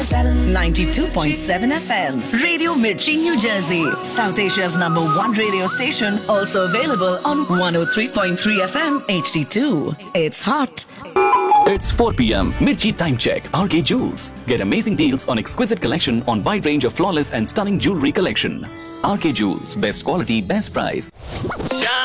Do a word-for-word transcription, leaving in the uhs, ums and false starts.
ninety-two point seven F M. Radio Mirchi, New Jersey. South Asia's number one radio station. Also available on one oh three point three F M H D two. It's hot. It's four p.m. Mirchi Time Check. R K Jewels. Get amazing deals on exquisite collection on wide range of flawless and stunning jewelry collection. R K Jewels. Best quality, best price.